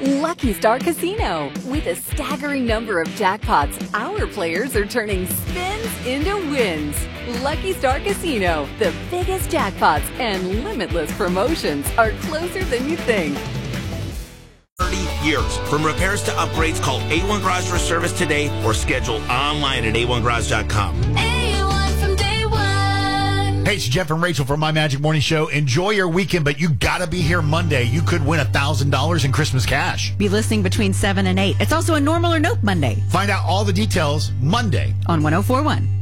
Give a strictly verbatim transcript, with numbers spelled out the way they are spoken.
Lucky Star Casino. With a staggering number of jackpots, our players are turning spins into wins. Lucky Star Casino, the biggest jackpots and limitless promotions are closer than you think. thirty years. From repairs to upgrades, call A one Garage for service today or schedule online at A one garage dot com. A one from day one. Hey, it's Jeff and Rachel from My Magic Morning Show. Enjoy your weekend, but you got to be here Monday. You could win one thousand dollars in Christmas cash. Be listening between seven and eight. It's also a Normal or Nope Monday Find out all the details Monday on one oh four one.